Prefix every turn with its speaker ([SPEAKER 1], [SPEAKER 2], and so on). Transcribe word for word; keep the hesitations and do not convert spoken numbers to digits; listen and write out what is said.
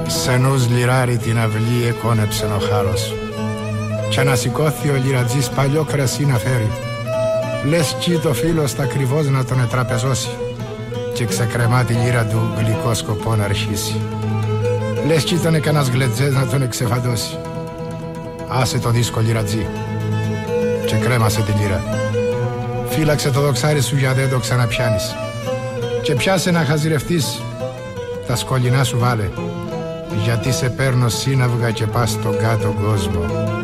[SPEAKER 1] Σενούς λιράρι την αυλή εκόνεψεν ο χάρος. Κι ανασηκώθη ο λιρατζής παλιό κρασί να φέρει. Λες κι το φίλος τα ακριβώς να τον ετραπεζώσει. Και ξεκρεμά τη λύρα του γλυκό σκοπό να αρχίσει. Λες κι ήταν κανένας γλετζές να τον εξεφαντώσει. Άσε το δίσκο λιρατζή και κρέμασε τη λύρα. Φύλαξε το δοξάρι σου για δεν το ξαναπιάνεις. Και πιάσε να χαζιρευτείς. Τα σκολινά σου βάλε, γιατί σε παίρνω σύναυγα και πας στον κάτω κόσμο.